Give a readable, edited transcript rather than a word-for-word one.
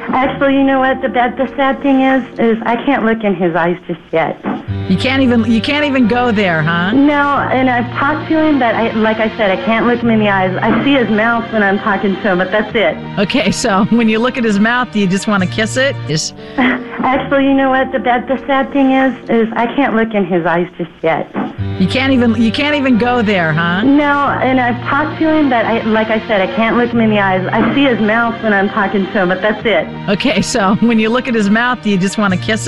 Actually, you know what? The sad thing is I can't look in his eyes just yet. You can't even go there, huh? No, and I've talked to him, but like I said, I can't look him in the eyes. I see his mouth when I'm talking to him, but that's it. Okay, so when you look at his mouth, do you just want to kiss it? Actually, you know what? The sad thing is I can't look in his eyes just yet. You can't even go there, huh? No, and I've talked to him, but like I said, I can't look him in the eyes. I see his mouth when I'm talking to him, but that's it. Okay, so when you look at his mouth, do you just want to kiss it?